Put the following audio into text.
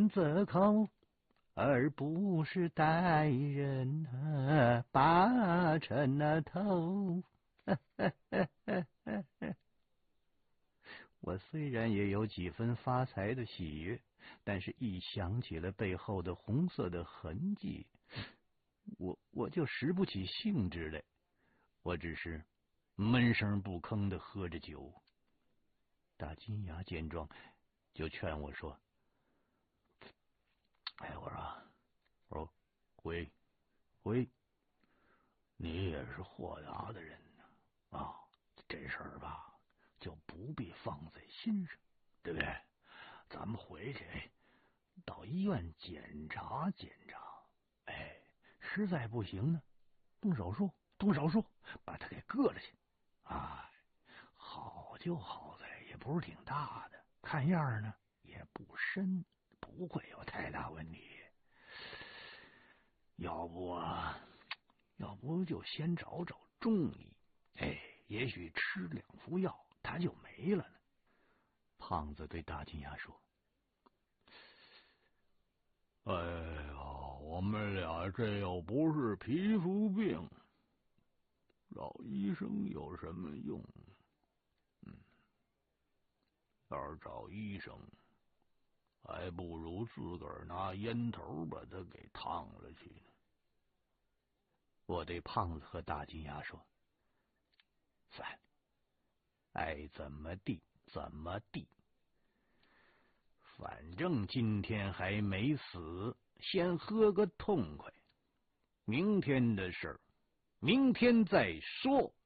则口，而不是待人八成那头。我虽然也有几分发财的喜悦，但是一想起了背后的红色的痕迹，我就拾不起兴致来。我只是闷声不吭的喝着酒。大金牙见状，就劝我说：“哎，我说，辉，你也是豁达的人呢啊，这事儿吧，就不必放在心上，对不对？咱们回去到医院检查检查，哎，实在不行呢，动手术，把他给割了去。哎，好就好在也不是挺大的，看样呢也不深，不会有太大问题。要不就先找找中医，哎，也许吃2副药他就没了呢。”胖子对大金牙说：“哎呀，我们俩这又不是皮肤病，找医生有什么用？要是找医生，还不如自个儿拿烟头把他给烫了去呢。”我对胖子和大金牙说：“算，爱怎么地怎么地，反正今天还没死，先喝个痛快。明天的事儿，明天再说。”